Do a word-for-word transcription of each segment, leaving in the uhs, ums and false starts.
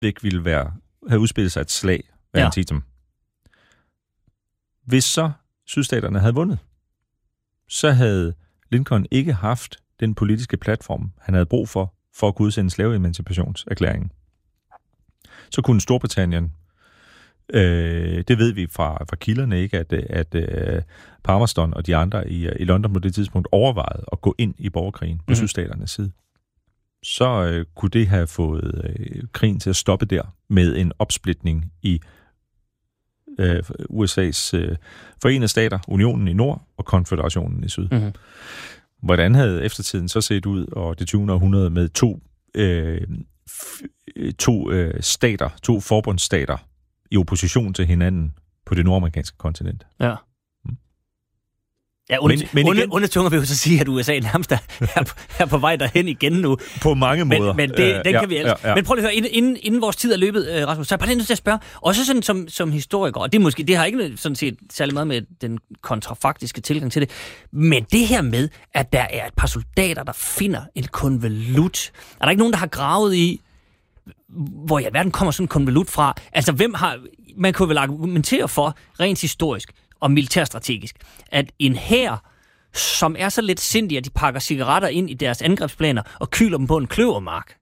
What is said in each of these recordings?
væk ville være, have udspillet sig et slag ved Ja. Antietam. Hvis så sydstaterne havde vundet, så havde Lincoln ikke haft den politiske platform, han havde brug for, for at kunne udsende slaveemancipationserklæringen. Så kunne Storbritannien, øh, det ved vi fra, fra kilderne, ikke, at, at øh, Palmerston og de andre i, i London på det tidspunkt overvejede at gå ind i borgerkrigen på mm. sydstaternes side. Så øh, kunne det have fået øh, krigen til at stoppe der med en opsplitning i øh, U S A's øh, Forenede Stater, Unionen i nord og Konføderationen i syd. Mm-hmm. Hvordan havde eftertiden så set ud, og det tyvende århundrede med to, øh, f- to øh, stater, to forbundsstater i opposition til hinanden på det nordamerikanske kontinent? Ja. Ja, under, men, men under, undertunger vil jo så sige, at U S A nærmest er, er, på, er på vej derhen igen nu. På mange måder. Men, men det, øh, den ja, kan vi altså. Ja, ja. Men prøv lige at høre, inden, inden, inden vores tid er løbet, uh, Rasmus, så er jeg bare lige nødt til at spørge, også sådan som, som historiker, og det, er måske, det har ikke sådan set særlig meget med den kontrafaktiske tilgang til det, men det her med, at der er et par soldater, der finder en konvolut. Er der ikke nogen, der har gravet i, hvor i alverden kommer sådan en konvolut fra? Altså, hvem har... Man kunne vel argumentere for, rent historisk, og militærstrategisk, at en hær, som er så let sindig, at de pakker cigaretter ind i deres angrebsplaner og kyler dem på en kløvermark,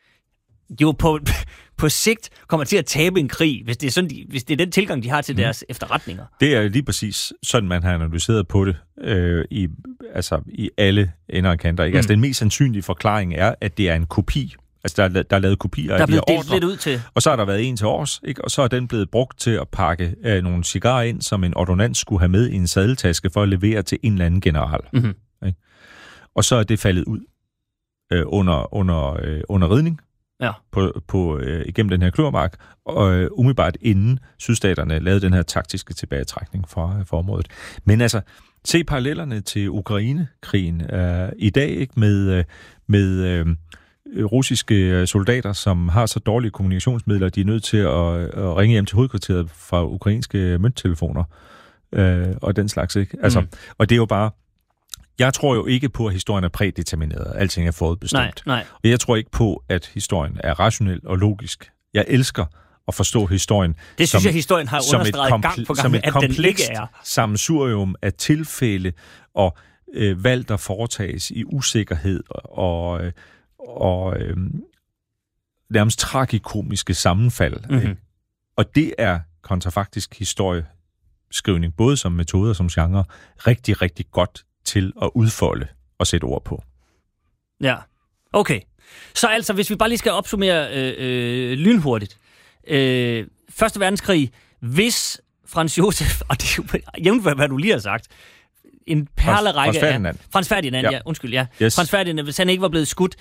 jo på, på sigt kommer til at tabe en krig, hvis det er, sådan, de, hvis det er den tilgang, de har til deres mm. efterretninger. Det er lige præcis sådan, man har analyseret på det øh, i, altså, i alle ender og kanter. Ikke? Mm. Altså, den mest sandsynlige forklaring er, at det er en kopi. Altså, der er, der er lavet kopier der af de her ordrer, lidt ud til. Og så har der været en til års, ikke? Og så er den blevet brugt til at pakke øh, nogle cigarer ind, som en ordonnans skulle have med i en sadeltaske for at levere til en eller anden general. Mm-hmm. Ikke? Og så er det faldet ud øh, under, under, øh, under ridning ja. på, på, øh, igennem den her kløvermark, og øh, umiddelbart inden sydstaterne lavede den her taktiske tilbagetrækning fra, fra området. Men altså, se parallellerne til Ukraine-krigen øh, i dag, ikke? Med... Øh, med øh, russiske soldater, som har så dårlige kommunikationsmidler, de er nødt til at, at ringe hjem til hovedkvarteret fra ukrainske mønttelefoner øh, og den slags, ikke? Altså, mm. Og det er jo bare... Jeg tror jo ikke på, at historien er prædetermineret. Alting er forudbestemt. Nej, nej. Og jeg tror ikke på, at historien er rationel og logisk. Jeg elsker at forstå historien. Det synes som, jeg, historien har understreget kompl- gang på gang, som et at den ikke er. sammensurium af tilfælde og øh, valg, der foretages i usikkerhed og... Øh, og øh, nærmest tragikomiske sammenfald. Mm-hmm. Og det er kontrafaktisk historieskrivning, både som metode og som genre, rigtig, rigtig godt til at udfolde og sætte ord på. Ja, okay. Så altså, hvis vi bare lige skal opsummere øh, øh, lynhurtigt. Øh, Første verdenskrig, hvis Franz Josef, og det er jo jævnt, hvad du lige har sagt, en perlerække Frans Ferdinand. af... Frans Ferdinand, ja. ja, undskyld, ja. Yes. Frans Ferdinand, hvis han ikke var blevet skudt,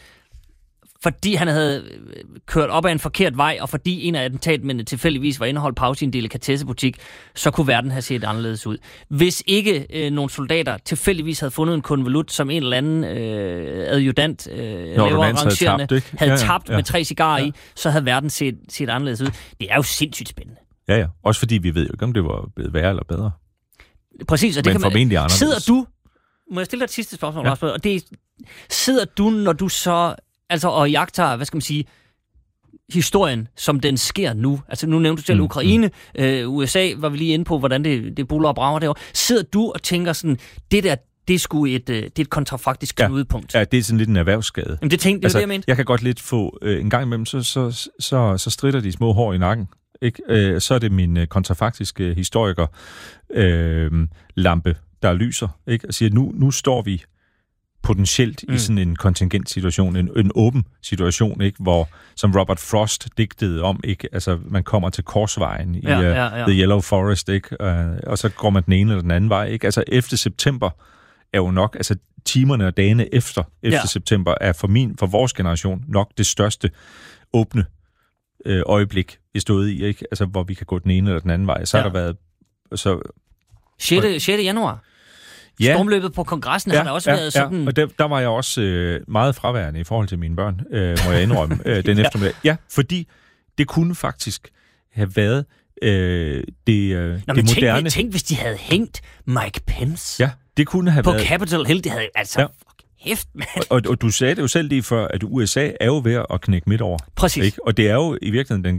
fordi han havde kørt op ad en forkert vej, og fordi en af attentatmændene tilfældigvis var indeholdt pause i en delikatessebutik, så kunne verden have set anderledes ud. Hvis ikke øh, nogle soldater tilfældigvis havde fundet en konvolut, som en eller anden øh, adjudant, øh, lavere rangerende, havde tabt, havde tabt ja, ja. med tre cigarer ja. i, så havde verden set, set anderledes ud. Det er jo sindssygt spændende. Ja, ja. Også fordi vi ved jo ikke, om det var blevet værre eller bedre. Præcis, og det Men kan formentlig anderledes. Sidder du... Må jeg stille dig et sidste spørgsmål, ja. Rasmus? Og det sidder du, når du så... Altså, og jagter, hvad skal man sige, historien, som den sker nu. Altså, nu nævnte du selv mm, Ukraine, mm. Øh, U S A var vi lige inde på, hvordan det, det buller og brager derovre. Sidder du og tænker sådan, det der, det er sgu et, det er et kontrafaktisk knudepunkt? Ja, ja, det er sådan lidt en erhvervsskade. Jamen, det tænkte, det altså, det, jeg mente. Jeg kan godt lidt få, øh, en gang imellem, så, så, så, så stritter de små hår i nakken. Ikke? Øh, så er det min øh, kontrafaktiske historiker, øh, lampe, der lyser, ikke? Og siger, nu, nu står vi potentielt mm. i sådan en kontingent situation, en, en åben situation, ikke, hvor, som Robert Frost digtede om, ikke, altså man kommer til korsvejen i ja, ja, ja. The Yellow Forest, ikke, uh, og så går man den ene eller den anden vej, ikke, altså ellevte september er jo nok, altså timerne og dagene efter ellevte september er for min, for vores generation nok det største åbne øh, øjeblik, vi stod i, ikke, altså hvor vi kan gå den ene eller den anden vej, så ja. har der været så sjette januar. Ja. Stormløbet på kongressen ja, har der også ja, været sådan... Ja, og der, der var jeg også øh, meget fraværende i forhold til mine børn, øh, må jeg indrømme, øh, den ja. eftermiddag. Ja, fordi det kunne faktisk have været øh, det, øh, Nå, det moderne... Tænk, tænk, hvis de havde hængt Mike Pence ja, det kunne have på været... Capitol Hill. Det havde altså... Ja. Hæft, mand. Og, og, og du sagde det jo selv lige før, at U S A er jo ved at knække midt over. Præcis. Ikke? Og det er jo i virkeligheden den